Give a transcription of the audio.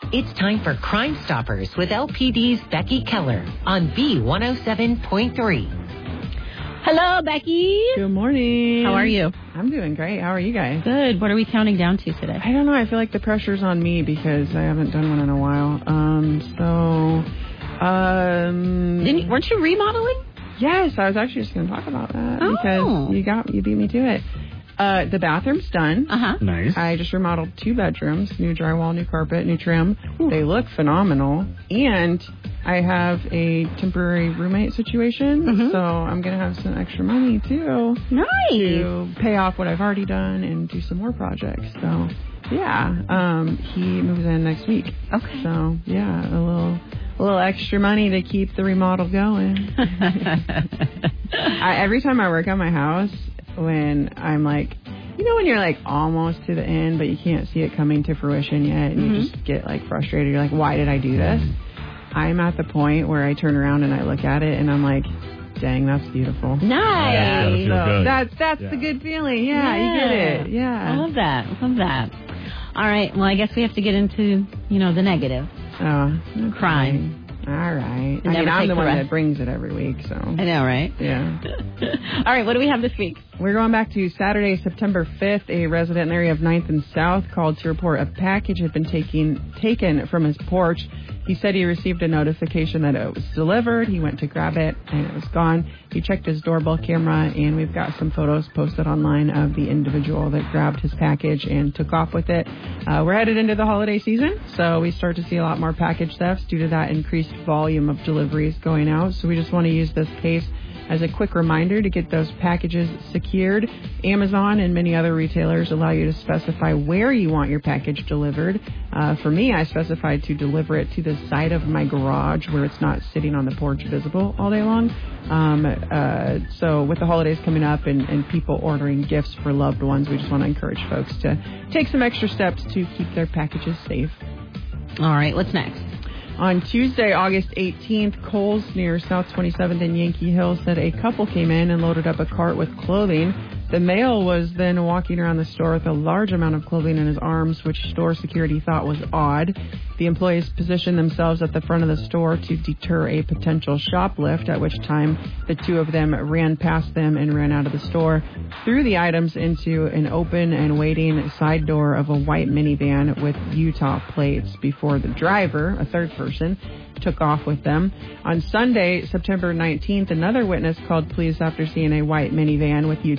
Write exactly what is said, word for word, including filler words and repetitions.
It's time for Crime Stoppers with L P D's Becky Keller on B one oh seven point three. Hello, Becky. Good morning. How are you? I'm doing great. How are you guys? Good. What are we counting down to today? I don't know. I feel like the pressure's on me because I haven't done one in a while. Um, so, um... Didn't you, weren't you remodeling? Yes, I was actually just going to talk about that oh. because you got you beat me to it. Uh, the bathroom's done. Uh-huh. Nice. I just remodeled two bedrooms, new drywall, new carpet, new trim. Ooh. They look phenomenal. And I have a temporary roommate situation, mm-hmm. so I'm going to have some extra money, too. Nice. To pay off what I've already done and do some more projects. So, yeah, um, he moves in next week. Okay. So, yeah, a little... A little extra money to keep the remodel going. I, every time I work on my house, when I'm like, you know, when you're like almost to the end, but you can't see it coming to fruition yet, and mm-hmm. you just get like frustrated. You're like, why did I do this? I'm at the point where I turn around and I look at it and I'm like, dang, that's beautiful. Nice. Yeah, so good. that's that's yeah. the good feeling. Yeah, yeah, you get it. Yeah. I love that. I love that. All right. Well, I guess we have to get into, you know, the negative. Oh, okay. Crime. All right. I Never mean, I'm the one rest. that brings it every week, so. I know, right? Yeah. All right. What do we have this week? We're going back to Saturday, September fifth. A resident in the area of ninth and South called to report a package had been taken taken from his porch. He said he received a notification that it was delivered. He went to grab it, and it was gone. He checked his doorbell camera, and we've got some photos posted online of the individual that grabbed his package and took off with it. Uh, we're headed into the holiday season, so we start to see a lot more package thefts due to that increased volume of deliveries going out. So we just want to use this case as a quick reminder to get those packages secured. Amazon and many other retailers allow you to specify where you want your package delivered. Uh, for me, I specified to deliver it to the side of my garage where it's not sitting on the porch visible all day long. Um, uh, so with the holidays coming up and, and people ordering gifts for loved ones, we just want to encourage folks to take some extra steps to keep their packages safe. All right, what's next? On Tuesday, August eighteenth, Kohl's near South twenty-seventh and Yankee Hill said a couple came in and loaded up a cart with clothing. The male was then walking around the store with a large amount of clothing in his arms, which store security thought was odd. The employees positioned themselves at the front of the store to deter a potential shoplift, at which time the two of them ran past them and ran out of the store, threw the items into an open and waiting side door of a white minivan with Utah plates before the driver, a third person, took off with them. On Sunday, September nineteenth, another witness called police after seeing a white minivan with Utah